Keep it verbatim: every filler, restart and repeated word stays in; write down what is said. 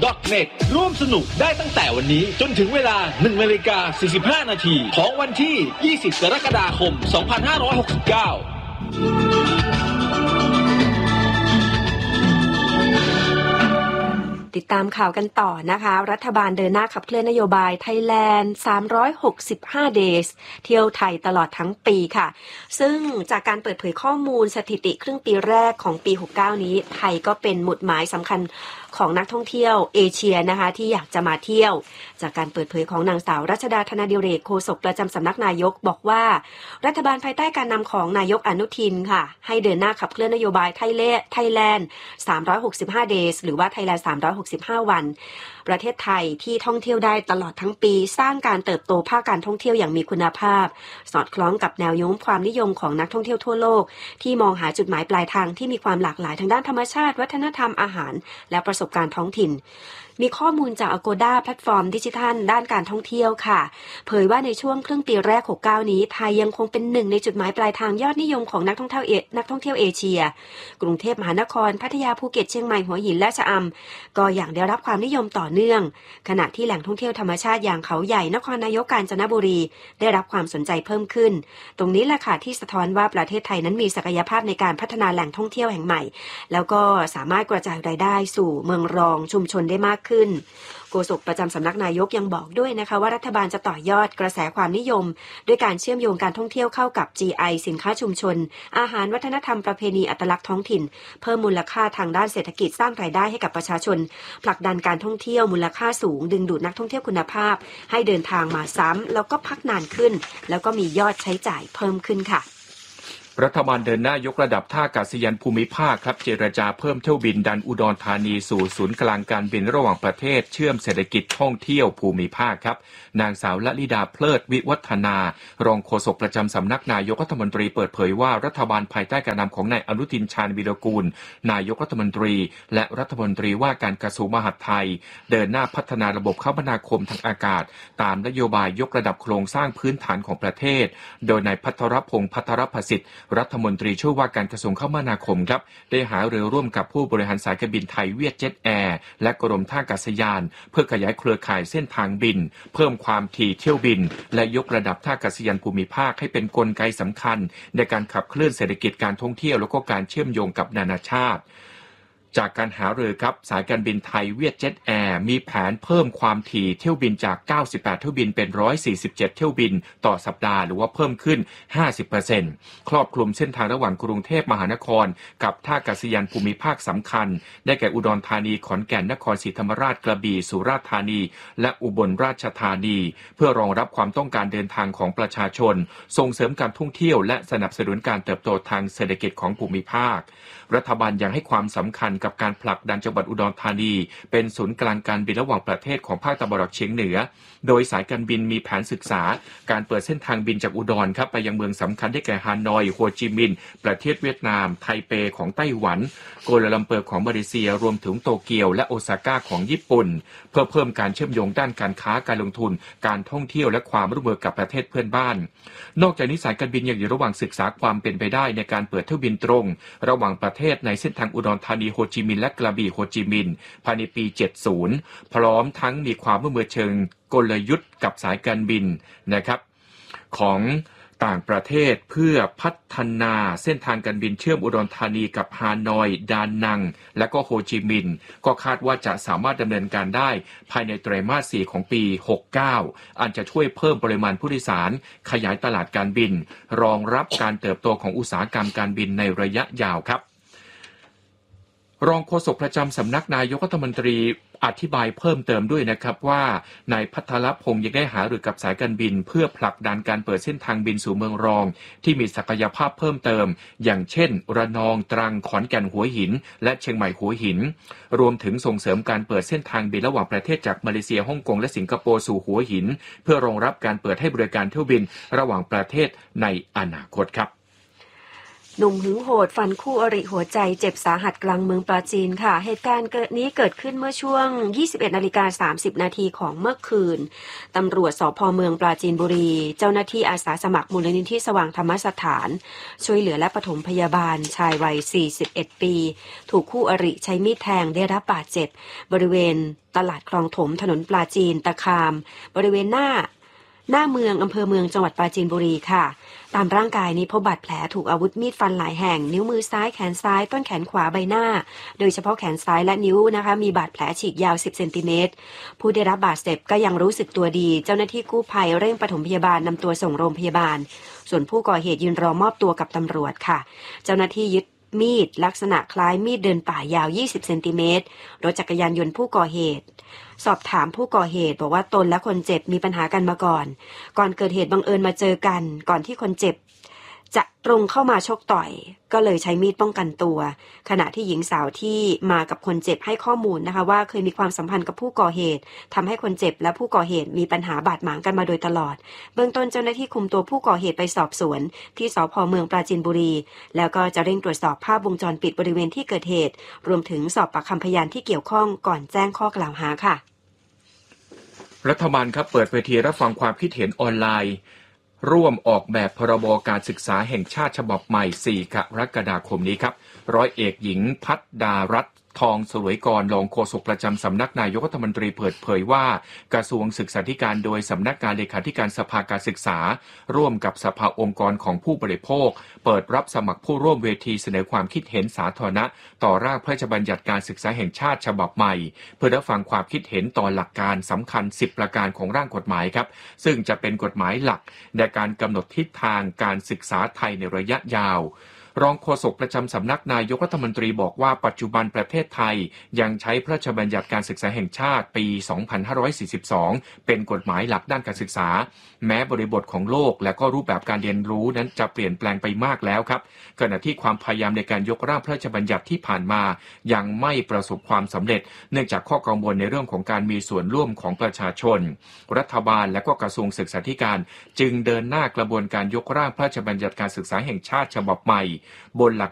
ดอท เน็ต ร่วมสนุกได้ตั้งแต่วันนี้จนถึงเวลา หนึ่งนาฬิกาสี่สิบห้านาทีของวันที่ ยี่สิบ กรกฎาคม สองพันห้าร้อยหกสิบเก้าติดตามข่าวกันต่อนะคะรัฐบาลเดินหน้าขับเคลื่อนนโยบายไทยแลนด์สามร้อยหกสิบห้า days เที่ยวไทยตลอดทั้งปีค่ะซึ่งจากการเปิดเผยข้อมูลสถิติครึ่งปีแรกของปีหกสิบเก้านี้ไทยก็เป็นหมุดหมายสำคัญของนักท่องเที่ยวเอเชียนะคะที่อยากจะมาเที่ยวจากการเปิดเผยของนางสาวรัชดาธนาดิเรกโฆษกประจำสำนักนายกบอกว่ารัฐบาลภายใต้การนำของนายกอนุทินค่ะให้เดินหน้าขับเคลื่อนนโยบายไทยไทยแลนด์สามร้อยหกสิบห้า days หรือว่าไทยแลนด์สามร้อยหกสิบห้าวันประเทศไทยที่ท่องเที่ยวได้ตลอดทั้งปีสร้างการเติบโตภาคการท่องเที่ยวอย่างมีคุณภาพสอดคล้องกับแนวโน้มความนิยมของนักท่องเที่ยวทั่วโลกที่มองหาจุดหมายปลายทางที่มีความหลากหลายทางด้านธรรมชาติวัฒนธรรมอาหารและประสบการณ์ท้องถิ่นมีข้อมูลจาก Agoda แพลตฟอร์มดิจิทัลด้านการท่องเที่ยวค่ะเผยว่าในช่วงครึ่งปีแรกหกสิบเก้านี้ไทยยังคงเป็นหนึ่งในจุดหมายปลายทางยอดนิยมของนักท่องเที่ยวเอนักท่องเที่ยวเอเชียกรุงเทพมหานครพัทยาภูเก็ตเชียงใหม่หัวหินและชะอำก็อย่างได้รับความนิยมต่อเนื่องขณะที่แหล่งท่องเที่ยวธรรมชาติอย่างเขาใหญ่นครนายกกาญจนบุรีได้รับความสนใจเพิ่มขึ้นตรงนี้แหละค่ะที่สะท้อนว่าประเทศไทยนั้นมีศักยภาพในการพัฒนาแหล่งท่องเที่ยวแห่งใหม่แล้วก็สามารถกระจายรายได้สู่เมืองรองชุมชนได้มากขึ้นโฆษกประจำสำนักนายกยังบอกด้วยนะคะว่ารัฐบาลจะต่อยอดกระแสความนิยมด้วยการเชื่อมโยงการท่องเที่ยวเข้ากับ จี ไอ สินค้าชุมชนอาหารวัฒนธรรมประเพณีอัตลักษณ์ท้องถิ่นเพิ่มมูลค่าทางด้านเศรษฐกิจสร้างรายได้ให้กับประชาชนผลักดันการท่องเที่ยวมูลค่าสูงดึงดูดนักท่องเที่ยวคุณภาพให้เดินทางมาซ้ำแล้วก็พักนานขึ้นแล้วก็มียอดใช้จ่ายเพิ่มขึ้นค่ะรัฐบาลเดินหน้ายกระดับท่าอากาศยานภูมิภาคครับเจรจาเพิ่มเที่ยวบินดันอุดรธานีสู่ศูนย์กลางการบินระหว่างประเทศเชื่อมเศรษฐกิจท่องเที่ยวภูมิภาคครับนางสาวละลิดาเพลิดวิวัฒนารองโฆษกประจำสำนักนายกรัฐมนตรีเปิดเผยว่ารัฐบาลภายใต้การนำของนายอนุทินชาญวีรกูลนายกรัฐมนตรีและรัฐมนตรีว่าการกระทรวงมหาดไทยเดินหน้าพัฒนาระบบคมนาคมทางอากาศตามนโยบายยกระดับโครงสร้างพื้นฐานของประเทศโดยนายภัทรพงษ์ภัทรประสิทธิ์รัฐมนตรีช่วยว่าการกระทรวงคมนาคมครับได้หารือร่วมกับผู้บริหารสายการบินไทยเวียดเจ็ตแอร์และกรมท่าอากาศยานเพื่อขยายเครือข่ายเส้นทางบินเพิ่มความถี่เที่ยวบินและยกระดับท่าอากาศยานภูมิภาคให้เป็นกลไกสำคัญในการขับเคลื่อนเศรษฐกิจการท่องเที่ยวและก็การเชื่อมโยงกับนานาชาติจากการหารือครับสายการบินไทยเวียดเจ็ตแอร์มีแผนเพิ่มความถี่เที่ยวบินจากเก้าสิบแปดเที่ยวบินเป็นหนึ่งร้อยสี่สิบเจ็ดเที่ยวบินต่อสัปดาห์หรือว่าเพิ่มขึ้น ห้าสิบเปอร์เซ็นต์ ครอบคลุมเส้นทางระหว่างกรุงเทพมหานครกับท่าอากาศยานภูมิภาคสำคัญได้แก่อุดรธานีขอนแก่นนครศรีธรรมราชกระบี่สุราษฎร์ธานีและอุบลราชธานีเพื่อรองรับความต้องการเดินทางของประชาชนส่งเสริมการท่องเที่ยวและสนับสนุนการเติบโตทางเศรษฐกิจของภูมิภาครัฐบาลยังให้ความสำคัญกับการผลักดันจังหวัดอุดรธานีเป็นศูนย์กลางการบินระหว่างประเทศของภาคตะวันออกเฉียงเหนือโดยสายการบินมีแผนศึกษาการเปิดเส้นทางบินจากอุดรครับไปยังเมืองสำคัญได้แก่ฮานอยโฮจิมินห์ประเทศเวียดนามไทเปของไต้หวันกัวลาลัมเปอร์ของมาเลเซียรวมถึงโตเกียวและโอซาก้าของญี่ปุ่นเพื่อเพิ่มการเชื่อมโยงด้านการค้าการลงทุนการท่องเที่ยวและความร่วมมือกับประเทศเพื่อนบ้านนอกจากนี้สายการบินยังอยู่ระหว่างศึกษาความเป็นไปได้ในการเปิดเที่ยวบินตรงระหว่างประเทศในเส้นทางอุดรธานีโฮจิมินห์และกระบี่โฮจิมินห์ภายในปีเจ็ดสิบพร้อมทั้งมีความร่วมมือเชิงกลยุทธ์กับสายการบินนะครับของต่างประเทศเพื่อพัฒนาเส้นทางการบินเชื่อมอุดรธานีกับฮานอยดานังและก็โฮจิมินห์ก็คาดว่าจะสามารถดำเนินการได้ภายในไตรมาสสี่ของปีหกสิบเก้าอันจะช่วยเพิ่มปริมาณผู้โดยสารขยายตลาดการบินรองรับการเติบโตของอุตสาหกรรมการบินในระยะยาวครับรองโฆษกประจำสำนักนายกรัฐมนตรีอธิบายเพิ่มเติมด้วยนะครับว่านายภัทรพงษ์ยังได้หารือกับสายการบินเพื่อผลักดันการเปิดเส้นทางบินสู่เมืองรองที่มีศักยภาพเพิ่มเติมอย่างเช่นระนองตรังขอนแก่นหัวหินและเชียงใหม่หัวหินรวมถึงส่งเสริมการเปิดเส้นทางบินระหว่างประเทศจากมาเลเซียฮ่องกงและสิงคโปร์สู่หัวหินเพื่อรองรับการเปิดให้บริการเที่ยวบินระหว่างประเทศในอนาคตครับหนุ่มหึงโหดฟันคู่อริหัวใจเจ็บสาหัสกลางเมืองปราจีนค่ะเหตุการณ์เกิดนี้เกิดขึ้นเมื่อช่วง ยี่สิบเอ็ดนาฬิกาสามสิบนาทีของเมื่อคืนตำรวจสภ.เมืองปราจีนบุรีเจ้าหน้าที่อาสาสมัครมูลนิธิสว่างธรรมสถานช่วยเหลือและปฐมพยาบาลชายวัยสี่สิบเอ็ดปีถูกคู่อริใช้มีดแทงได้รับบาดเจ็บบริเวณตลาดคลองถมถนนปราจีนตะคามบริเวณหน้าหน้าเมืองอำเภอเมืองจังหวัดปราจีนบุรีค่ะตามร่างกายนี้พบบาดแผลถูกอาวุธมีดฟันหลายแห่งนิ้วมือซ้ายแขนซ้ายต้นแขนขวาใบหน้าโดยเฉพาะแขนซ้ายและนิ้วนะคะมีบาดแผลฉีกยาวสิบเซนติเมตรผู้ได้รับบาดเจ็บก็ยังรู้สึกตัวดีเจ้าหน้าที่กู้ภัยเร่งปฐมพยาบาลนำตัวส่งโรงพยาบาลส่วนผู้ก่อเหตุยืนรอมอบตัวกับตำรวจค่ะเจ้าหน้าที่ยึดมีดลักษณะคล้ายมีดเดินป่ายาวยี่สิบเซนติเมตรรถจักรยานยนต์ผู้ก่อเหตุสอบถามผู้ก่อเหตุบอกว่าตนและคนเจ็บมีปัญหากันมาก่อนก่อนเกิดเหตุบังเอิญมาเจอกันก่อนที่คนเจ็บจะตรงเข้ามาชกต่อยก็เลยใช้มีดป้องกันตัวขณะที่หญิงสาวที่มากับคนเจ็บให้ข้อมูลนะคะว่าเคยมีความสัมพันธ์กับผู้ก่อเหตุทำให้คนเจ็บและผู้ก่อเหตุมีปัญหาบาดหมางกันมาโดยตลอดเบื้องต้นเจ้าหน้าที่คุมตัวผู้ก่อเหตุไปสอบสวนที่สภ.เมืองปราจีนบุรีแล้วก็จะเร่งตรวจสอบภาพวงจรปิดบริเวณที่เกิดเหตุรวมถึงสอบปากคำพยานที่เกี่ยวข้องก่อนแจ้งข้อกล่าวหาค่ะรัฐบาลครับเปิดเวทีรับฟังความคิดเห็นออนไลน์ร่วมออกแบบพรบการศึกษาแห่งชาติฉบับใหม่สี่กรกฎาคมนี้ครับร้อยเอกหญิงพัฒดารัตน์ทองสวยกรรองโฆษกประจำสำนักนายกรัฐมนตรีเปิดเผยว่ากระทรวงศึกษาธิการโดยสำนักงานเลขาธิการสภาการศึกษาร่วมกับสภาองค์กรของผู้บริโภคเปิดรับสมัครผู้ร่วมเวทีเสนอความคิดเห็นสาธารณะต่อร่างพระราชบัญญัติการศึกษาแห่งชาติฉบับใหม่เพื่อรับฟังความคิดเห็นต่อหลักการสำคัญสิบประการของร่างกฎหมายครับซึ่งจะเป็นกฎหมายหลักในการกำหนดทิศทางการศึกษาไทยในระยะยาวรองโฆษกประจำสำนักนายกรัฐมนตรีบอกว่าปัจจุบันประเทศไทยยังใช้พระราชบัญญัติการศึกษาแห่งชาติปี สองพันห้าร้อยสี่สิบสอง เป็นกฎหมายหลักด้านการศึกษาแม้บริบทของโลกและก็รูปแบบการเรียนรู้นั้นจะเปลี่ยนแปลงไปมากแล้วครับขณะที่ความพยายามในการยกร่างพระราชบัญญัติที่ผ่านมายังไม่ประสบความสำเร็จเนื่องจากข้อกังวลในเรื่องของการมีส่วนร่วมของประชาชนรัฐบาลและก็กระทรวงศึกษาธิการจึงเดินหน้ากระบวนการยกร่างพระราชบัญญัติการศึกษาแห่งชาติฉบับใหม่บนหลัก